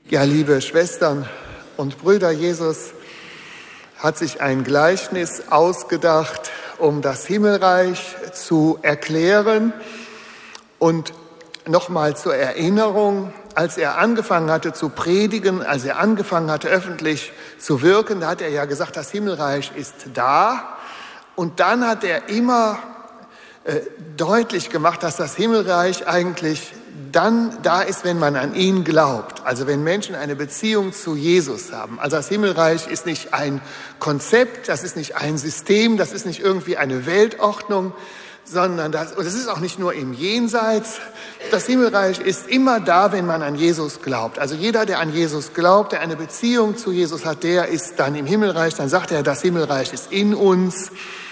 Ja, liebe Schwestern und Brüder, Jesus hat sich ein Gleichnis ausgedacht, um das Himmelreich zu erklären. Und nochmal zur Erinnerung, als er angefangen hatte zu predigen, als er angefangen hatte öffentlich zu wirken, da hat er ja gesagt, das Himmelreich ist da. Und dann hat er immer deutlich gemacht, dass das Himmelreich eigentlich dann da ist, wenn man an ihn glaubt. Also wenn Menschen eine Beziehung zu Jesus haben. Also das Himmelreich ist nicht ein Konzept, das ist nicht ein System, das ist nicht irgendwie eine Weltordnung, sondern das ist auch nicht nur im Jenseits. Das Himmelreich ist immer da, wenn man an Jesus glaubt. Also jeder, der an Jesus glaubt, der eine Beziehung zu Jesus hat, der ist dann im Himmelreich. Dann sagt er, das Himmelreich ist in uns.